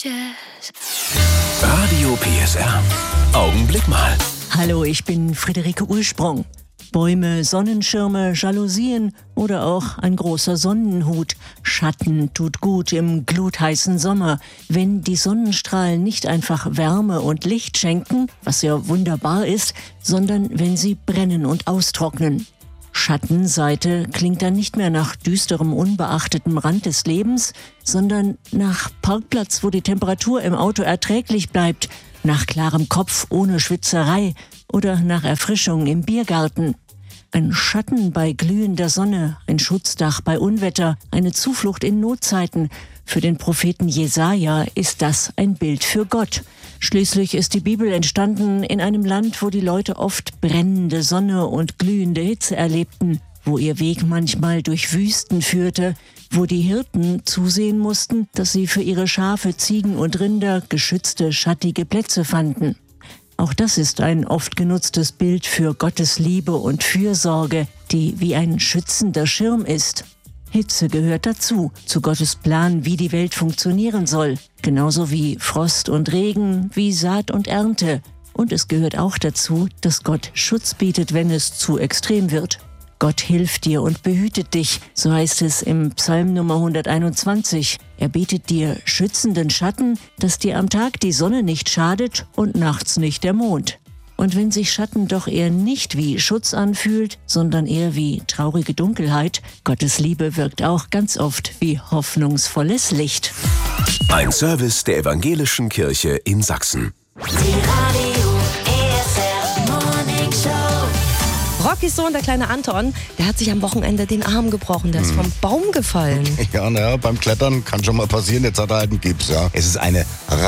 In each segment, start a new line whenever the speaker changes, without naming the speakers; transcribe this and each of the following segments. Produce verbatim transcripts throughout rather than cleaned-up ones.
Radio P S R. Augenblick mal.
Hallo, ich bin Friederike Ursprung. Bäume, Sonnenschirme, Jalousien oder auch ein großer Sonnenhut. Schatten tut gut im glutheißen Sommer. Wenn die Sonnenstrahlen nicht einfach Wärme und Licht schenken, was ja wunderbar ist, sondern wenn sie brennen und austrocknen. Schattenseite klingt dann nicht mehr nach düsterem, unbeachtetem Rand des Lebens, sondern nach Parkplatz, wo die Temperatur im Auto erträglich bleibt, nach klarem Kopf ohne Schwitzerei oder nach Erfrischung im Biergarten. Ein Schatten bei glühender Sonne, ein Schutzdach bei Unwetter, eine Zuflucht in Notzeiten. Für den Propheten Jesaja ist das ein Bild für Gott. Schließlich ist die Bibel entstanden in einem Land, wo die Leute oft brennende Sonne und glühende Hitze erlebten, wo ihr Weg manchmal durch Wüsten führte, wo die Hirten zusehen mussten, dass sie für ihre Schafe, Ziegen und Rinder geschützte, schattige Plätze fanden. Auch das ist ein oft genutztes Bild für Gottes Liebe und Fürsorge, die wie ein schützender Schirm ist. Hitze gehört dazu, zu Gottes Plan, wie die Welt funktionieren soll. Genauso wie Frost und Regen, wie Saat und Ernte. Und es gehört auch dazu, dass Gott Schutz bietet, wenn es zu extrem wird. Gott hilft dir und behütet dich, so heißt es im Psalm Nummer hunderteinundzwanzig. Er bietet dir schützenden Schatten, dass dir am Tag die Sonne nicht schadet und nachts nicht der Mond. Und wenn sich Schatten doch eher nicht wie Schutz anfühlt, sondern eher wie traurige Dunkelheit, Gottes Liebe wirkt auch ganz oft wie hoffnungsvolles Licht.
Ein Service der Evangelischen Kirche in Sachsen.
Die Radio E S R Morning Show.
Rockys Sohn, der kleine Anton, der hat sich am Wochenende den Arm gebrochen. Der ist vom Baum gefallen.
Ja, naja, beim Klettern kann schon mal passieren. Jetzt hat er halt einen Gips, ja. Es ist eine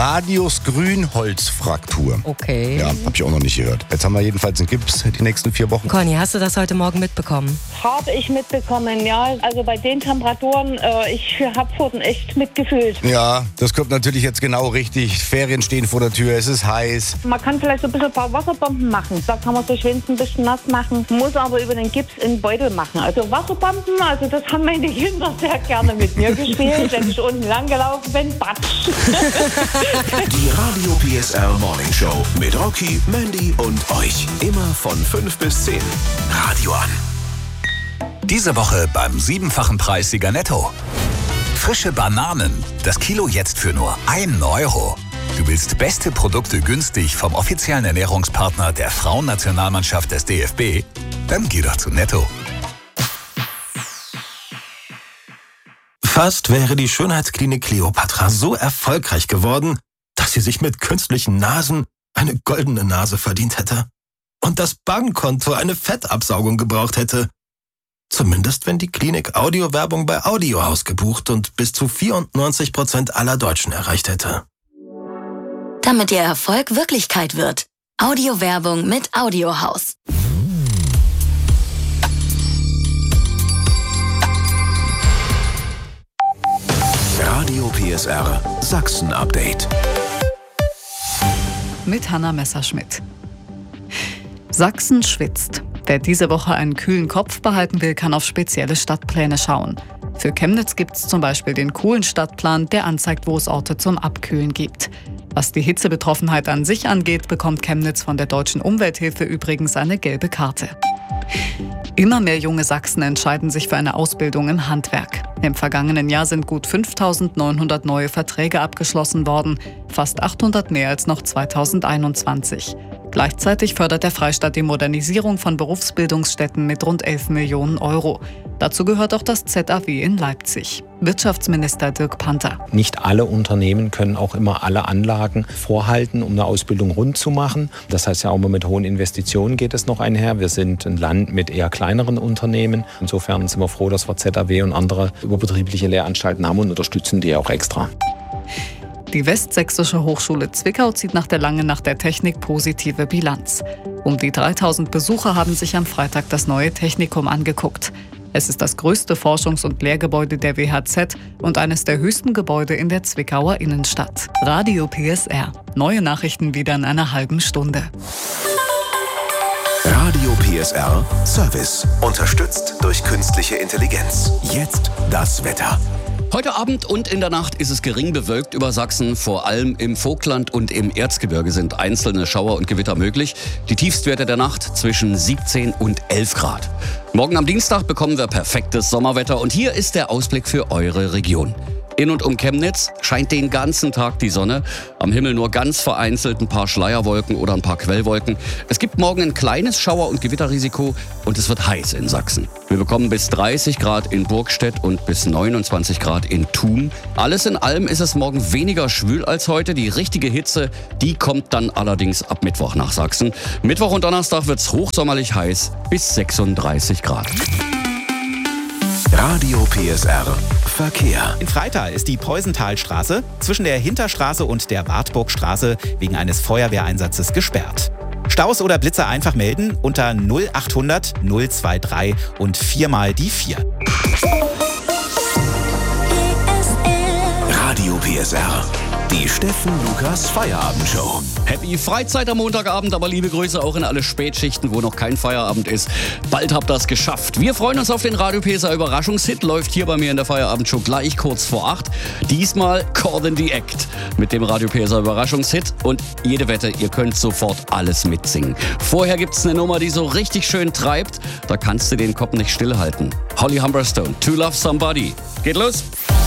Radius-Grünholzfraktur.
Okay.
Ja, hab ich auch noch nicht gehört. Jetzt haben wir jedenfalls einen Gips die nächsten vier Wochen.
Conny, hast du das heute Morgen mitbekommen?
Habe ich mitbekommen, ja. Also bei den Temperaturen, äh, ich habe Pfoten echt mitgefühlt.
Ja, das kommt natürlich jetzt genau richtig. Ferien stehen vor der Tür, es ist heiß.
Man kann vielleicht so ein bisschen ein paar Wasserbomben machen. Da kann man so schön ein bisschen nass machen. Muss aber über den Gips in den Beutel machen. Also Wasserbomben, also das haben meine Kinder sehr gerne mit mir gespielt. Wenn ich unten lang gelaufen bin, batsch.
Die Radio P S R Morning Show mit Rocky, Mandy und euch. Immer von fünf bis zehn. Radio an.
Diese Woche beim siebenfachen Preissieger Netto. Frische Bananen. Das Kilo jetzt für nur einen Euro. Du willst beste Produkte günstig vom offiziellen Ernährungspartner der Frauennationalmannschaft des D F B? Dann geh doch zu Netto.
Fast wäre die Schönheitsklinik Kleopatra so erfolgreich geworden, dass sie sich mit künstlichen Nasen eine goldene Nase verdient hätte. Und das Bankkonto eine Fettabsaugung gebraucht hätte. Zumindest wenn die Klinik Audiowerbung bei Audiohaus gebucht und bis zu vierundneunzig Prozent aller Deutschen erreicht hätte.
Damit Ihr Erfolg Wirklichkeit wird. Audiowerbung mit Audiohaus.
Radio P S R Sachsen Update.
Mit Hanna Messerschmidt. Sachsen schwitzt. Wer diese Woche einen kühlen Kopf behalten will, kann auf spezielle Stadtpläne schauen. Für Chemnitz gibt es zum Beispiel den coolen Stadtplan, der anzeigt, wo es Orte zum Abkühlen gibt. Was die Hitzebetroffenheit an sich angeht, bekommt Chemnitz von der Deutschen Umwelthilfe übrigens eine gelbe Karte. Immer mehr junge Sachsen entscheiden sich für eine Ausbildung im Handwerk. Im vergangenen Jahr sind gut fünftausendneunhundert neue Verträge abgeschlossen worden, fast achthundert mehr als noch zweitausendeinundzwanzig. Gleichzeitig fördert der Freistaat die Modernisierung von Berufsbildungsstätten mit rund elf Millionen Euro. Dazu gehört auch das Z A W in Leipzig. Wirtschaftsminister Dirk Panther.
Nicht alle Unternehmen können auch immer alle Anlagen vorhalten, um eine Ausbildung rund zu machen. Das heißt ja auch immer mit hohen Investitionen geht es noch einher. Wir sind ein Land mit eher kleineren Unternehmen. Insofern sind wir froh, dass wir Z A W und andere überbetriebliche Lehranstalten haben und unterstützen die auch extra.
Die Westsächsische Hochschule Zwickau zieht nach der Langen Nacht der Technik positive Bilanz. Um die dreitausend Besucher haben sich am Freitag das neue Technikum angeguckt. Es ist das größte Forschungs- und Lehrgebäude der W H Z und eines der höchsten Gebäude in der Zwickauer Innenstadt. Radio P S R. Neue Nachrichten wieder in einer halben Stunde.
Radio P S R Service. Unterstützt durch künstliche Intelligenz. Jetzt das Wetter.
Heute Abend und in der Nacht ist es gering bewölkt über Sachsen. Vor allem im Vogtland und im Erzgebirge sind einzelne Schauer und Gewitter möglich. Die Tiefstwerte der Nacht zwischen siebzehn und elf Grad. Morgen am Dienstag bekommen wir perfektes Sommerwetter und hier ist der Ausblick für eure Region. In und um Chemnitz scheint den ganzen Tag die Sonne. Am Himmel nur ganz vereinzelt ein paar Schleierwolken oder ein paar Quellwolken. Es gibt morgen ein kleines Schauer- und Gewitterrisiko und es wird heiß in Sachsen. Wir bekommen bis dreißig Grad in Burgstedt und bis neunundzwanzig Grad in Thun. Alles in allem ist es morgen weniger schwül als heute. Die richtige Hitze, die kommt dann allerdings ab Mittwoch nach Sachsen. Mittwoch und Donnerstag wird es hochsommerlich heiß bis sechsunddreißig Grad.
Radio P S R Verkehr.
In Freital ist die Preusenthalstraße zwischen der Hinterstraße und der Wartburgstraße wegen eines Feuerwehreinsatzes gesperrt. Staus oder Blitzer einfach melden unter null achthundert null drei drei und viermal die vier.
Radio P S R. Die Steffen Lukas Feierabendshow.
Happy Freizeit am Montagabend, aber liebe Grüße auch in alle Spätschichten, wo noch kein Feierabend ist. Bald habt ihr es geschafft. Wir freuen uns auf den Radio P S R Überraschungshit. Läuft hier bei mir in der Feierabendshow gleich kurz vor acht. Diesmal Caught in the Act mit dem Radio P S R Überraschungshit. Und jede Wette, ihr könnt sofort alles mitsingen. Vorher gibt's eine Nummer, die so richtig schön treibt. Da kannst du den Kopf nicht stillhalten. Holly Humberstone, To Love Somebody. Geht los!